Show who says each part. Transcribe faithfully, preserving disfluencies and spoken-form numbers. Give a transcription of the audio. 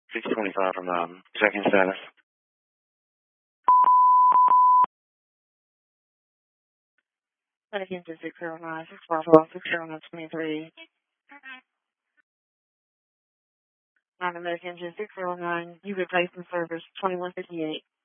Speaker 1: six twenty-five from um, checking status.
Speaker 2: Again to six zero nine, six four four, six zero nine, twenty-three. nine American to six zero nine, you replacement service, twenty-one fifty-eight.